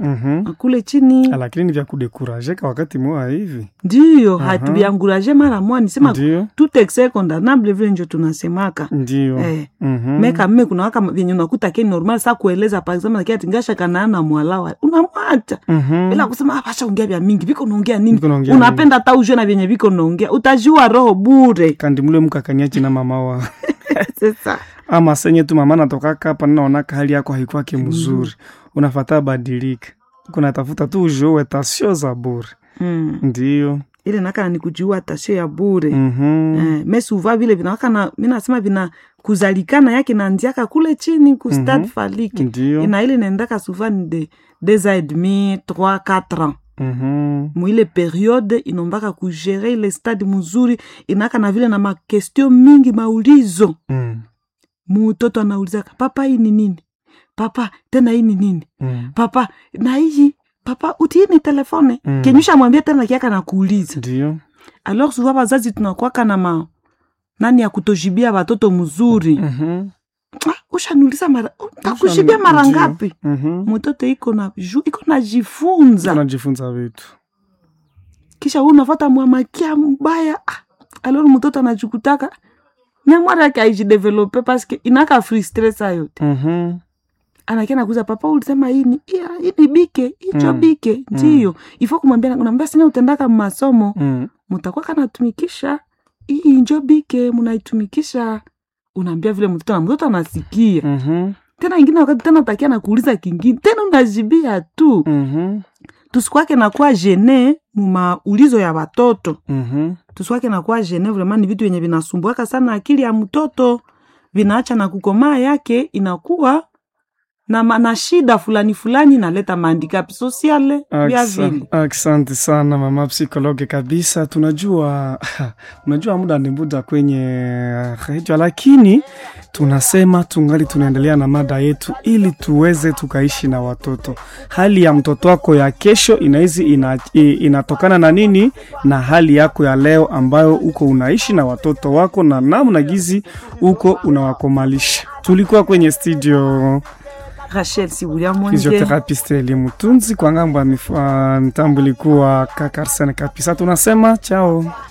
Kule chini. Lakini ni vya kudekuraje kwa wakati mwa hivi. Ndio, hatuvianguraje mara moja nisema tout excès condamnable vile ndio tunasemaka. Ndio. Meka mme kuna waka vyenye unakuta keni normal saa kueleza par exemple kia tingasha kanaana mwalawa. Unamwacha. Bila kusema basha ongea vya mingi, viko naongea nini? Unapenda hata ujue na vyenye viko naongea. Utajua roho bure. Kandi mule mkakaniachi na mama wa. Sasa. Ama senye tu mama natoka hapa naona hali yako haikuwa mzuri. Unafuata badilika. Kuna tafuta tu ujue tasio za bure. Ndio. Ile nakana ni kujua tasio ya bure. Mesuva vile vinawaka na mimi nasema vina kuzalikana yake na ndiaka kule chini ku stade phallique. Ina ile nendaka souvent de 2 ans et demi, 3, 4 ans. Mwile periode inombaka kujere ile stade mzuri inaka na vile na ma question mingi maulizo. Mtoto anauliza papa hii ni nini? Papa tena hii ni nini? Papa na hii papa utiini telefone. Kenyusha mwambie tena kiaka na kuuliza. Ndio. Alors souvent wazazi tunakuwa kana nani ya kutojibia watoto mzuri. Ushanuliza mara takujibia mara ngapi? Mtoto iko na jifunza. Anajifunza vitu. Kisha unafuata mwamakia mbaya. Alors mtoto anajikutaka memoire yake haijidevelope parce que inaka frustrer sa yote. Anakiana kuza papa ulisema hii ni bike, hicho bike. Ndio. Ifo kumwambia unamwambia sina utendaka masomo. Mtakuwa kana tumikisha hii njo bike mnaitumikisha. Unaambia vile mtoto anasikia. Tena ingine wakati tena takia na kuuliza kingine. Tena unajibia tu. Tusikwake na kuwa gene muma ulizo ya watoto. Tusikwake na kuwa gene vraiment ni vitu yenye vinasumbuaka sana akili ya mtoto. Vinaacha na kukomaa yake inakuwa na shida fulani inaleta handicap sociale ya vile. Asante sana mama psikologe kabisa. Tunajua muda ni muda kwenye radio, lakini tunasema tungali tunaendelea na mada yetu ili tuweze tukaishi na watoto. Hali ya mtoto wako ya kesho inatokana na nini? Na hali yako ya leo ambayo uko unaishi na watoto wako na namna gizi uko unawakomalisha. Tulikuwa kwenye studio Rachel Sibulia Mwenge, physiotherapiste Elimu Tunzi, kwa ngambo ya mitambo ilikuwa kaka Arsene Kapisa. Tunasema chao.